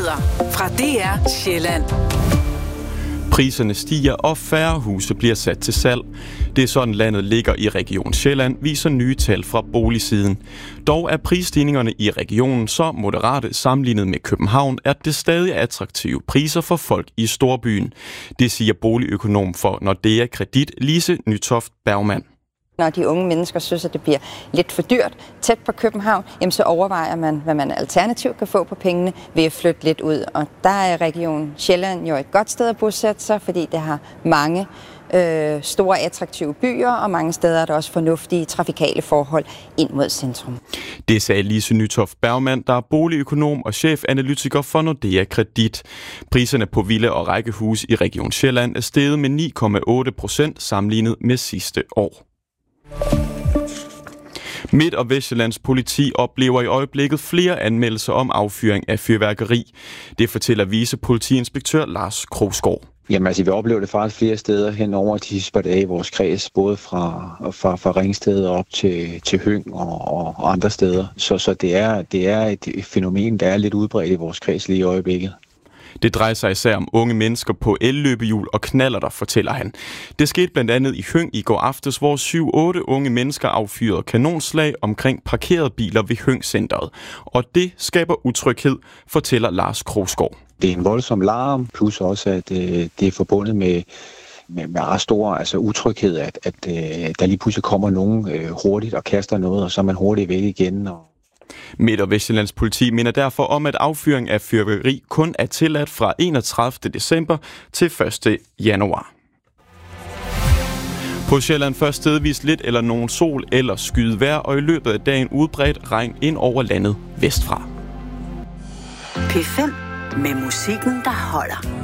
Nyheder fra DR Sjælland. Priserne stiger, og færre huse bliver sat til salg. Det er sådan landet ligger i Region Sjælland, viser nye tal fra boligsiden. Dog er prisstigningerne i regionen så moderate sammenlignet med København, at det stadig er attraktive priser for folk i storbyen. Det siger boligøkonom for Nordea Kredit, Lise Nytoft Bergmann. Når de unge mennesker synes, at det bliver lidt for dyrt tæt på København, jamen så overvejer man, hvad man alternativt kan få på pengene ved at flytte lidt ud. Og der er Region Sjælland jo et godt sted at bosætte sig, fordi det har mange store attraktive byer, og mange steder er der også fornuftige trafikale forhold ind mod centrum. Det sagde Lise Nytoft Bergmann, der er boligøkonom og chefanalytiker for Nordea Kredit. Priserne på villa og rækkehuse i Region Sjælland er steget med 9,8% sammenlignet med sidste år. Midt- og Vestsjællands politi oplever i øjeblikket flere anmeldelser om affyring af fyrværkeri. Det fortæller vicepolitiinspektør Lars Krogsgaard. Jamen altså, vi oplever det faktisk flere steder hen over de sidste par dage i vores kreds, både fra Ringsted op til Høng og andre steder. Så det er et fænomen, der er lidt udbredt i vores kreds lige i øjeblikket. Det drejer sig især om unge mennesker på elløbehjul og knallerter, fortæller han. Det skete blandt andet i Høng i går aftes, hvor 7-8 unge mennesker affyrede kanonslag omkring parkerede biler ved Høng-centret. Og det skaber utryghed, fortæller Lars Krogsgaard. Det er en voldsom larm, plus også, at det er forbundet med ret stor utryghed, at der lige pludselig kommer nogen hurtigt og kaster noget, og så er man hurtigt væk igen. Midt- og Vestsjællands politi mener derfor om, at affyring af fyrværkeri kun er tilladt fra 31. december til 1. januar. På Sjælland først stedvis lidt eller nogen sol eller skyet vejr, og i løbet af dagen udbredt regn ind over landet vestfra. P5 med musikken, der holder.